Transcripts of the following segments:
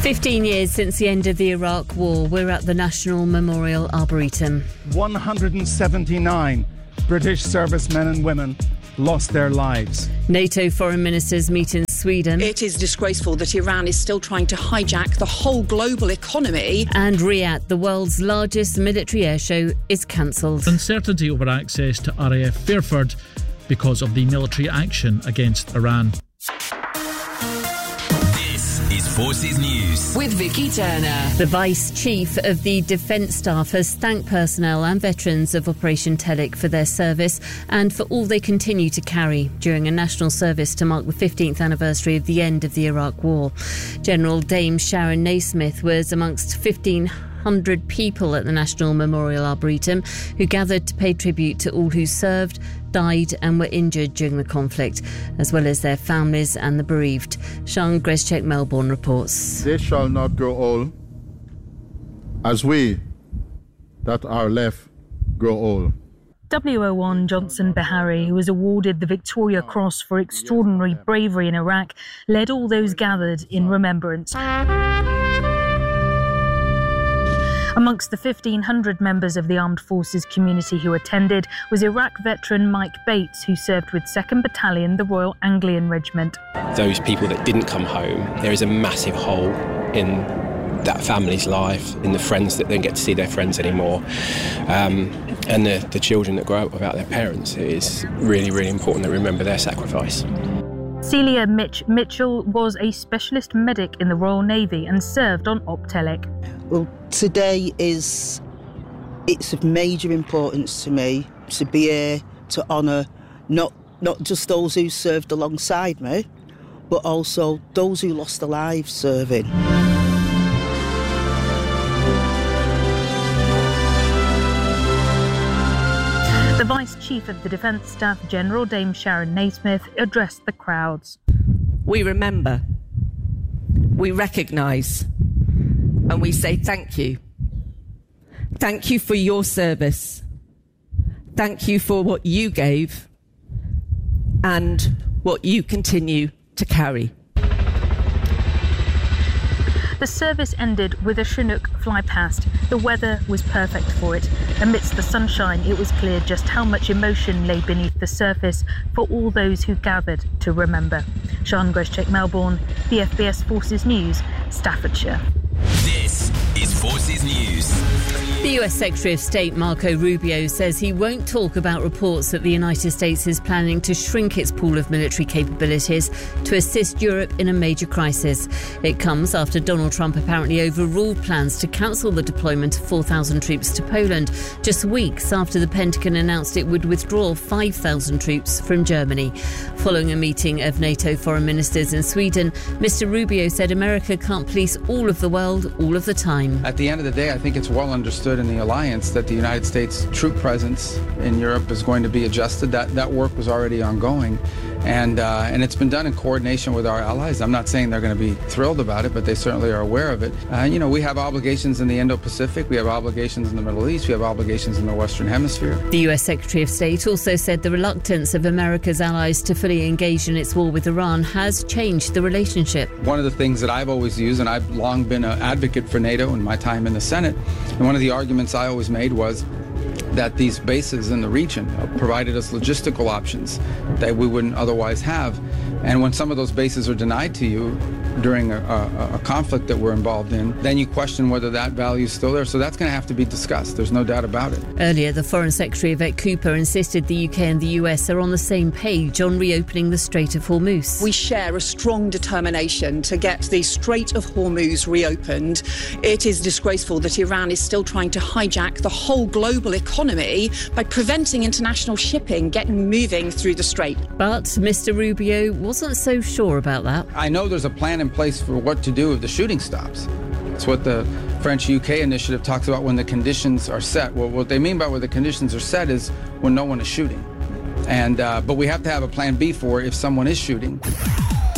15 years since the end of the Iraq War, we're at the National Memorial Arboretum. 179 British servicemen and women lost their lives. NATO foreign ministers meet in Sweden. It is disgraceful that Iran is still trying to hijack the whole global economy. And Riyadh, the world's largest military airshow, is cancelled. Uncertainty over access to RAF Fairford because of the military action against Iran. Forces News with Vicky Turner. The Vice Chief of the Defence Staff has thanked personnel and veterans of Operation Telic for their service and for all they continue to carry during a national service to mark the 15th anniversary of the end of the Iraq War. General Dame Sharon Naismith was amongst 1,500 people at the National Memorial Arboretum who gathered to pay tribute to all who served, died and were injured during the conflict, as well as their families and the bereaved. Sean Greschek, Melbourne, reports. They shall not grow old as we that are left grow old. WO1 Johnson Behari, who was awarded the Victoria Cross for extraordinary bravery in Iraq, led all those gathered in remembrance. Amongst the 1,500 members of the armed forces community who attended was Iraq veteran Mike Bates, who served with 2nd Battalion, the Royal Anglian Regiment. Those people that didn't come home, there is a massive hole in that family's life, in the friends that don't get to see their friends anymore, and the children that grow up without their parents. It is really, really important to remember their sacrifice. Celia Mitchell was a specialist medic in the Royal Navy and served on Op Telic. Well, today it's of major importance to me to be here to honour not just those who served alongside me, but also those who lost their lives serving. The Vice Chief of the Defence Staff, General Dame Sharon Naismith, addressed the crowds. We remember, we recognise, and we say thank you. Thank you for your service. Thank you for what you gave and what you continue to carry. The service ended with a Chinook fly past. The weather was perfect for it. Amidst the sunshine, it was clear just how much emotion lay beneath the surface for all those who gathered to remember. Sean Greschek, Melbourne, the FBS Forces News, Staffordshire. This is Forces News. The US Secretary of State Marco Rubio says he won't talk about reports that the United States is planning to shrink its pool of military capabilities to assist Europe in a major crisis. It comes after Donald Trump apparently overruled plans to cancel the deployment of 4,000 troops to Poland, just weeks after the Pentagon announced it would withdraw 5,000 troops from Germany. Following a meeting of NATO foreign ministers in Sweden, Mr. Rubio said America can't police all of the world all of the time. At the end of the day, I think it's well understood in the alliance that the United States troop presence in Europe is going to be adjusted. That work was already ongoing, and it's been done in coordination with our allies. I'm not saying they're going to be thrilled about it, but they certainly are aware of it. We have obligations in the Indo-Pacific, we have obligations in the Middle East, we have obligations in the Western Hemisphere. The US Secretary of State also said the reluctance of America's allies to fully engage in its war with Iran has changed the relationship. One of the things that I've always used, and I've long been an advocate for NATO in my time in the Senate, and one of the arguments I always made was that these bases in the region provided us logistical options that we wouldn't otherwise have. And when some of those bases are denied to you during a conflict that we're involved in, then you question whether that value is still there. So that's going to have to be discussed. There's no doubt about it. Earlier, the Foreign Secretary Yvette Cooper insisted the UK and the US are on the same page on reopening the Strait of Hormuz. We share a strong determination to get the Strait of Hormuz reopened. It is disgraceful that Iran is still trying to hijack the whole global economy by preventing international shipping moving through the strait. But Mr. Rubio wasn't so sure about that. I know there's a plan in place for what to do if the shooting stops. It's what the French-UK initiative talks about when the conditions are set. Well, what they mean by where the conditions are set is when no one is shooting. But we have to have a plan B for if someone is shooting.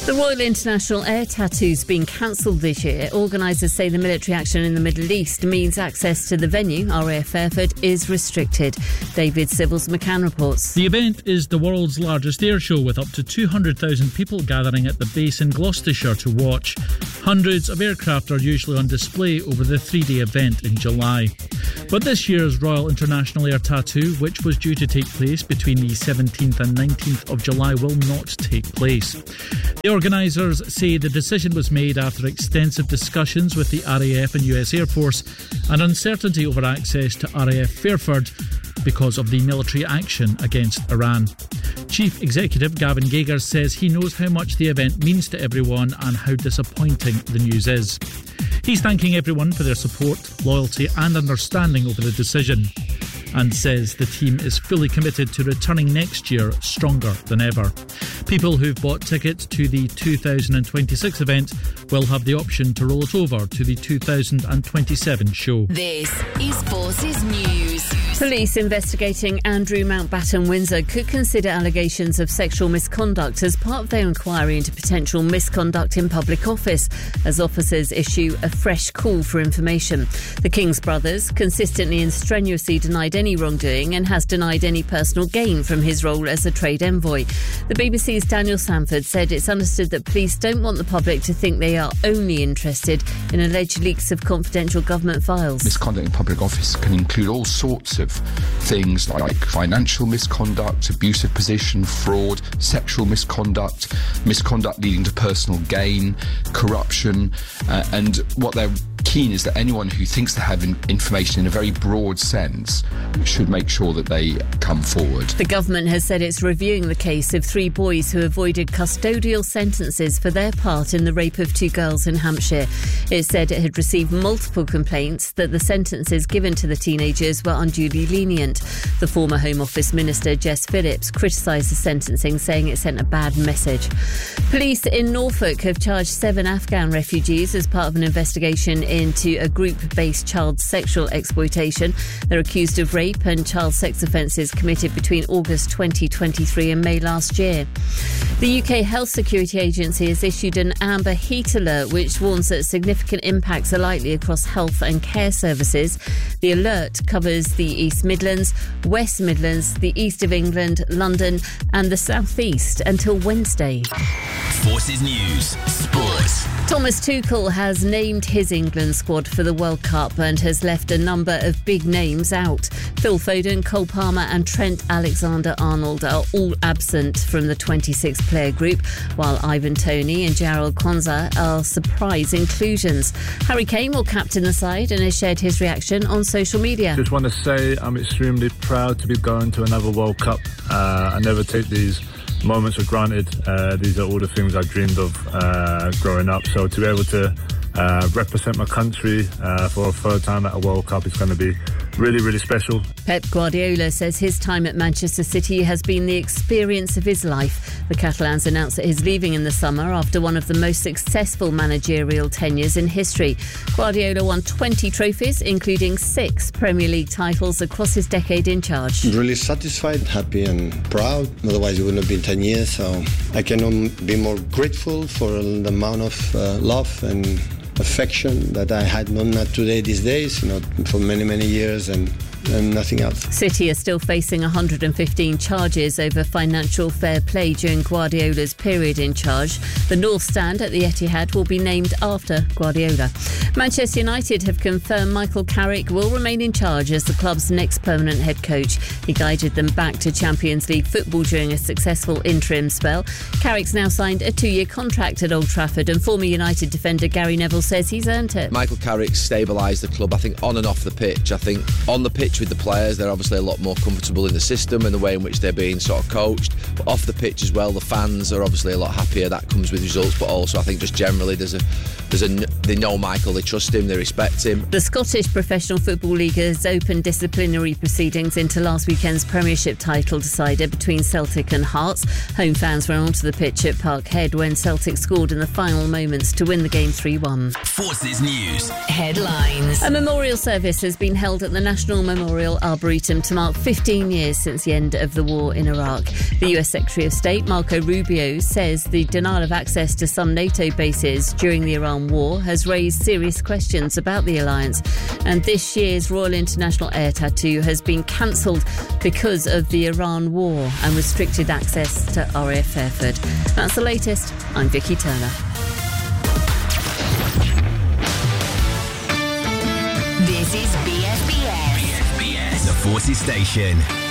The Royal International Air Tattoo's been cancelled this year. Organisers say the military action in the Middle East means access to the venue, RAF Fairford, is restricted. David Sybil's McCann reports. The event is the world's largest air show, with up to 200,000 people gathering at the base in Gloucestershire to watch. Hundreds of aircraft are usually on display over the 3-day event in July. But this year's Royal International Air Tattoo, which was due to take place between the 17th and 19th of July, will not take place. The organisers say the decision was made after extensive discussions with the RAF and US Air Force and uncertainty over access to RAF Fairford because of the military action against Iran. Chief Executive Gavin Gagers says he knows how much the event means to everyone and how disappointing the news is. He's thanking everyone for their support, loyalty and understanding over the decision, and says the team is fully committed to returning next year stronger than ever. People who've bought tickets to the 2026 event will have the option to roll it over to the 2027 show. This is Forces News. Police investigating Andrew Mountbatten Windsor could consider allegations of sexual misconduct as part of their inquiry into potential misconduct in public office, as officers issue a fresh call for information. The King's brothers consistently and strenuously denied any wrongdoing and has denied any personal gain from his role as a trade envoy. The BBC's Daniel Sanford said it's understood that police don't want the public to think they are only interested in alleged leaks of confidential government files. Misconduct in public office can include all sorts of things like financial misconduct, abusive position, fraud, sexual misconduct, misconduct leading to personal gain, corruption, and what they're keen is that anyone who thinks they have information in a very broad sense should make sure that they come forward. The government has said it's reviewing the case of 3 boys who avoided custodial sentences for their part in the rape of 2 girls in Hampshire. It said it had received multiple complaints that the sentences given to the teenagers were unduly lenient. The former Home Office Minister Jess Phillips criticised the sentencing, saying it sent a bad message. Police in Norfolk have charged 7 Afghan refugees as part of an investigation into a group-based child sexual exploitation. They're accused of rape and child sex offences committed between August 2023 and May last year. The UK Health Security Agency has issued an amber heat alert which warns that significant impacts are likely across health and care services. The alert covers the East Midlands, West Midlands, the East of England, London and the South East until Wednesday. Forces News Sports. Thomas Tuchel has named his England squad for the World Cup and has left a number of big names out. Phil Foden, Cole Palmer and Trent Alexander-Arnold are all absent from the 26-player group, while Ivan Toney and Jarrell Quansah are surprise inclusions. Harry Kane will captain the side and has shared his reaction on social media. Just want to say I'm extremely proud to be going to another World Cup. I never take these moments for granted. These are all the things I dreamed of growing up. So to be able to represent my country for a 3rd time at a World Cup is going to be really, really special. Pep Guardiola says his time at Manchester City has been the experience of his life. The Catalans announced that he's leaving in the summer after one of the most successful managerial tenures in history. Guardiola won 20 trophies, including 6 Premier League titles across his decade in charge. Really satisfied, happy and proud. Otherwise it wouldn't have been 10 years. So I cannot be more grateful for the amount of love and affection that I had known not today these days, for many, many years and nothing else. City are still facing 115 charges over financial fair play during Guardiola's period in charge. The North Stand at the Etihad will be named after Guardiola. Manchester United have confirmed Michael Carrick will remain in charge as the club's next permanent head coach. He guided them back to Champions League football during a successful interim spell. Carrick's now signed a 2-year contract at Old Trafford, and former United defender Gary Neville says he's earned it. Michael Carrick stabilised the club, I think, on and off the pitch. I think on the pitch with the players, they're obviously a lot more comfortable in the system and the way in which they're being sort of coached. But off the pitch as well, the fans are obviously a lot happier. That comes with results, but also I think just generally there's They know Michael, they trust him, they respect him. The Scottish Professional Football League has opened disciplinary proceedings into last weekend's Premiership title decider between Celtic and Hearts. Home fans ran onto the pitch at Parkhead when Celtic scored in the final moments to win the game 3-1. Forces News. Headlines. A memorial service has been held at the National Memorial Arboretum to mark 15 years since the end of the war in Iraq. The US Secretary of State, Marco Rubio, says the denial of access to some NATO bases during the Iran war has raised serious questions about the alliance. And this year's Royal International Air Tattoo has been cancelled because of the Iran war and restricted access to RAF Fairford. That's the latest. I'm Vicky Turner. This is BFBS. BFBS, the Forces Station.